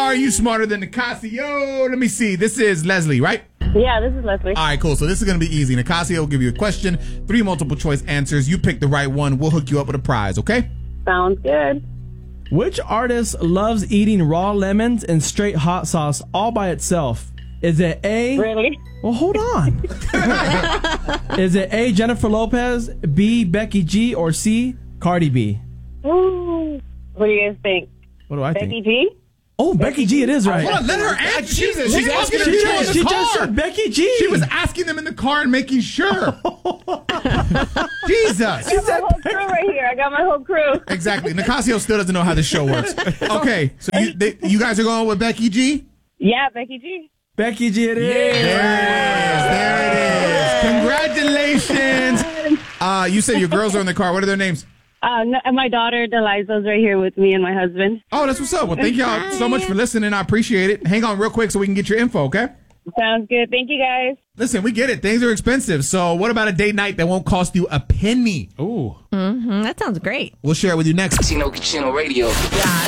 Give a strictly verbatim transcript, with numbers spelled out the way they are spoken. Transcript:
are you smarter than Nicasio? Let me see. This is Leslie, right? Yeah, this is Leslie. All right, cool. So this is going to be easy. Nicasio will give you a question, three multiple choice answers. You pick the right one. We'll hook you up with a prize, okay? Sounds good. Which artist loves eating raw lemons and straight hot sauce all by itself? Is it A? Really? Well, hold on. Is it A, Jennifer Lopez, B, Becky G, or C, Cardi B? Ooh. What do you guys think? What do I Becky think? G? Oh, Becky G, it is right. Hold on, let her answer. Jesus, she's asking them She, in just, she the just car. said Becky G. She was asking them in the car and making sure. Jesus. I got my whole crew right here. I got my whole crew. Exactly. Nicasio still doesn't know how this show works. Okay, so you, they, you guys are going with Becky G? Yeah, Becky G. Becky G, it is. There it is. There it is. Congratulations. Uh, you said your girls are in the car. What are their names? Uh, no, and my daughter, Deliza's right here with me and my husband. Oh, that's what's up. Well, thank y'all so much for listening. I appreciate it. Hang on real quick so we can get your info, okay? Sounds good. Thank you, guys. Listen, we get it. Things are expensive. So what about a date night that won't cost you a penny? Ooh. Mm-hmm. That sounds great. We'll share it with you next. Chino Chino Radio.